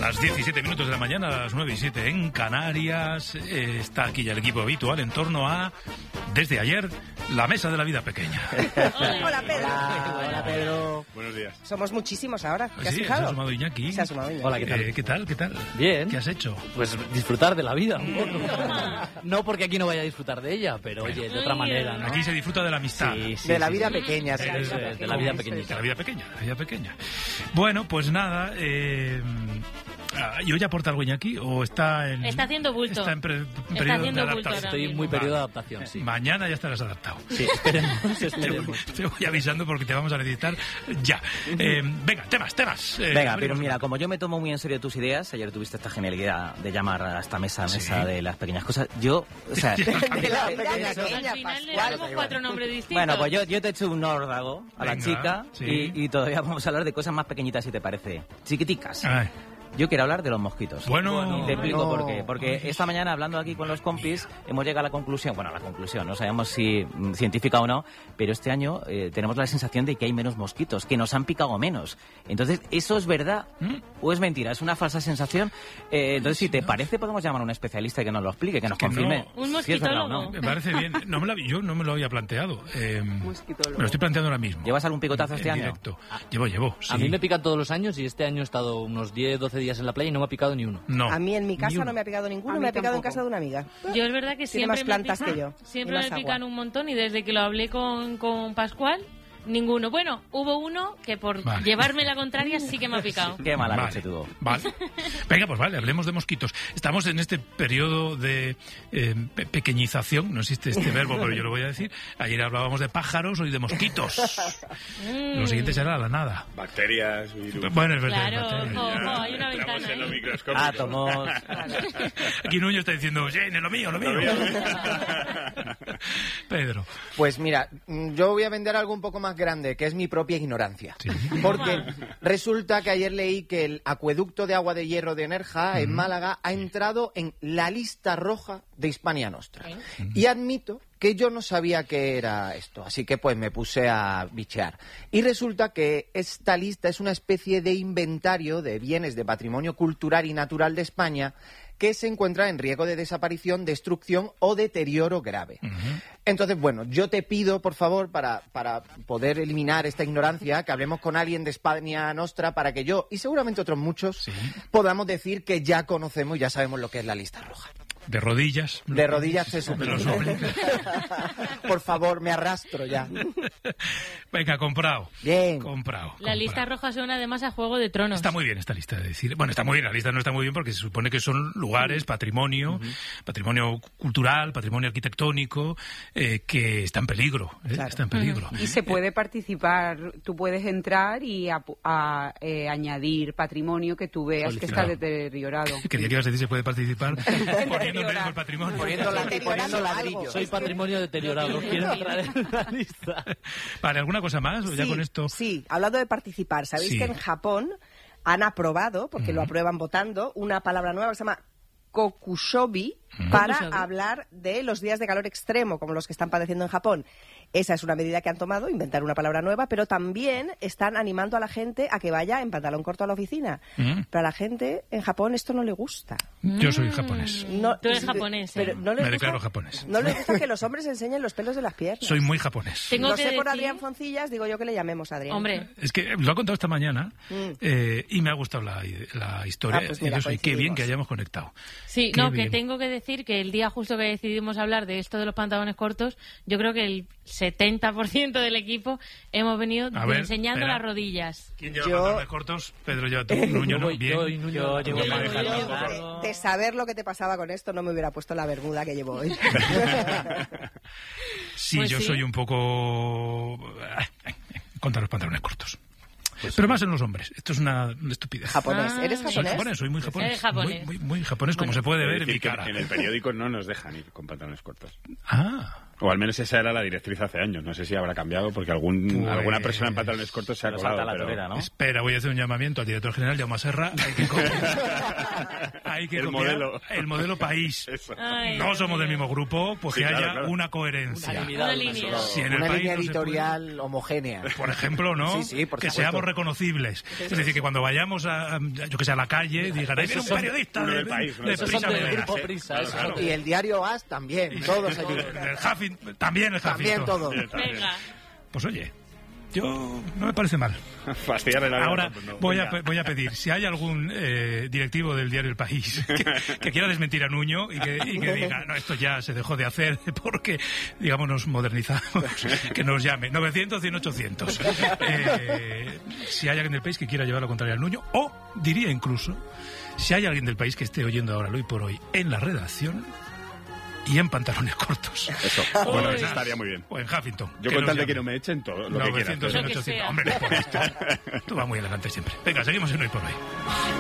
Las 17 minutos de la mañana, a las 9:07 en Canarias. Está aquí ya el equipo habitual en torno a, desde ayer, la mesa de la vida pequeña. Hola, Pedro. Hola, Pedro. Buenos días. Somos muchísimos ahora. ¿Te has Sí, fijado? se ha sumado Iñaki. Se ha sumado Iñaki. Hola, ¿qué tal? ¿Qué tal? Bien. ¿Qué has hecho? Pues disfrutar de la vida un poco. No porque aquí no vaya a disfrutar de ella, pero oye, de otra manera, ¿no? Aquí se disfruta de la amistad. Sí, De la sí, vida sí. pequeña. De la vida pequeñita. De la vida pequeña. Bueno, pues nada. ¿Y hoy aporta algo Iñaki? ¿O está en...? Está haciendo bulto. Está en periodo Está de haciendo bulto adaptación. ahora Estoy en muy periodo de adaptación, sí. Mañana ya estarás adaptado. Sí, esperemos. Te voy avisando porque te vamos a necesitar ya. Venga, temas. Venga, Abrimos pero mira, el- como yo me tomo muy en serio tus ideas, ayer tuviste esta genialidad de llamar a esta mesa Sí. de las pequeñas cosas, yo, o sea... De la pequeña Al final le Pascual. damos 4 nombres distintos. Bueno, pues yo te echo un órdago a la Venga, chica sí. y todavía vamos a hablar de cosas más pequeñitas, si te parece. Chiquiticas. Ay, Yo quiero hablar de los mosquitos. bueno, Y te explico no. por qué. Porque esta mañana, hablando aquí con los compis, hemos llegado a la conclusión, no sabemos si científica o no, pero este año tenemos la sensación de que hay menos mosquitos, que nos han picado menos. Entonces, ¿eso es verdad o es mentira? ¿Es una falsa sensación? Entonces, si te parece, podemos llamar a un especialista que nos lo explique, que nos que no. confirme Un si es verdad o mosquitólogo. no. me parece bien. Yo no me lo había planteado. Me lo estoy planteando ahora mismo. ¿Llevas algún picotazo este En año? directo. Llevo, sí. A mí me pican todos los años y este año he estado unos 10, 12 días en la playa y no me ha picado ni uno. No. A mí en mi Ni casa uno. no me ha picado ninguno, A mí me ha picado en tampoco. casa de una amiga. Yo es verdad que Tiene siempre más plantas me que pican, yo. siempre y me más pican agua. un montón y desde que lo hablé con Pascual, ninguno. Bueno, hubo uno que por Vale. llevarme la contraria sí que me ha picado. Qué mala Vale, leche tuvo. Vale. Venga, pues vale, hablemos de mosquitos. Estamos en este periodo de pequeñización, no existe este verbo, pero yo lo voy a decir. Ayer hablábamos de pájaros, hoy de mosquitos. Lo siguiente será la nada. Bacterias, virus. Bueno, es verdad. Claro, bacterias. ojo, hay una Entramos ventana en lo ahí. microscópico. Átomos. Aquí Nuño está diciendo, Jane, lo mío. Pedro. Pues mira, yo voy a vender algo un poco más grande, que es mi propia ignorancia. Sí. Porque resulta que ayer leí que el acueducto de agua de hierro de Nerja, en Málaga, ha entrado en la lista roja de Hispania Nostra. Y admito que yo no sabía qué era esto, así que pues me puse a bichear. Y resulta que esta lista es una especie de inventario de bienes de patrimonio cultural y natural de España que se encuentra en riesgo de desaparición, destrucción o deterioro grave. Entonces, bueno, yo te pido, por favor, para poder eliminar esta ignorancia, que hablemos con alguien de España Nostra para que yo, y seguramente otros muchos, podamos decir que ya conocemos y ya sabemos lo que es la lista roja. De rodillas. De rodillas te De suplico. los hombres. Por favor, me arrastro ya. Venga, comprado. Bien. Comprado. La lista roja suena además a Juego de Tronos. Está muy bien esta lista de decir. Bueno, está muy bien, la lista no está muy bien porque se supone que son lugares, patrimonio cultural, patrimonio arquitectónico, que está en peligro. Claro. Está en peligro. Mm. Mm. Y se puede participar, tú puedes entrar y añadir patrimonio que tú veas que está Claro. deteriorado. Quería que ibas a decir se puede participar poniendo en riesgo el patrimonio. Poniendo ladrillos. Soy patrimonio deteriorado. Quiero entrar en la lista. Vale, ¿alguna cosa más? ¿O ya Sí, con esto? sí, hablando de participar, ¿sabéis Sí. que en Japón han aprobado, porque lo aprueban votando, una palabra nueva que se llama kokushobi para Kokushobi. hablar de los días de calor extremo, como los que están padeciendo en Japón? Esa es una medida que han tomado, inventar una palabra nueva, pero también están animando a la gente a que vaya en pantalón corto a la oficina. Pero a la gente en Japón esto no le gusta. Yo soy japonés. No, Tú eres japonés, pero ¿eh? no les Me gusta- declaro japonés. No les gusta que los hombres enseñen los pelos de las piernas. Soy muy japonés. Tengo Lo que sé por decir- Adrián Foncillas, digo yo que le llamemos Adrián. Hombre, Es que lo ha contado esta mañana y me ha gustado la historia. Ah, pues mira, y qué bien coincidimos. que hayamos conectado. sí, Qué no, bien. que tengo que decir que el día justo que decidimos hablar de esto de los pantalones cortos, yo creo que el 70% del equipo hemos venido A ver, enseñando espera. las rodillas. ¿Quién lleva Yo- pantalones cortos? Pedro lleva tú, Nuño, ¿no? Bien. Yo y Nuño. Yo Yo llevo me pantalón dejo. largo. De saber lo que te pasaba con esto, no me hubiera puesto la bermuda que llevo hoy. Sí, Pues yo sí. soy un poco contra los pantalones cortos. Pero más en los hombres. Esto es una estupidez. Japonés. ¿Eres Ah, Soy japonés? japonés, soy muy japonés. Eres japonés. Muy japonés, como se puede ver Es en mi decir, que cara. en el periódico no nos dejan ir con pantalones cortos. Ah, O al menos esa era la directriz hace años. No sé si habrá cambiado porque alguna persona en pantalones cortos se ha colado. Salta la torera, ¿no? Espera, voy a hacer un llamamiento al director general, Jaume Serra. Hay que copiar el modelo país. No somos del mismo grupo, pues que haya una coherencia. Una línea. Si en Una el país línea no se editorial homogénea. por ejemplo, ¿no? Sí, por que supuesto. seamos reconocibles. Es decir, que cuando vayamos a la calle, digan, ahí viene un periodista del país, ¿no? de Esos Prisa son del Media. grupo Prisa, esos son Y el diario AS también, todos allí. El Huffington, también el Huffington. También todo. Venga. Pues oye, yo no me parece mal. Fastidiarle la vida, Ahora pues no. voy Venga. a pedir, si hay algún directivo del diario El País que quiera desmentir a Nuño y que diga, no, esto ya se dejó de hacer porque, digamos, nos modernizamos, que nos llame 900, 100, 800. Si hay alguien del país que quiera llevar lo contrario al Nuño, o diría incluso, si hay alguien del país que esté oyendo ahora, hoy por hoy, en la redacción y en pantalones cortos. Eso, bueno, eso estaría muy bien. O en Huffington. Yo que con nos tal de llame. que no me echen todo lo que quieran. 900, Lo que 800. sea. Hombre, no por esto. Tú vas muy elegante siempre. Venga, seguimos en Hoy por Hoy.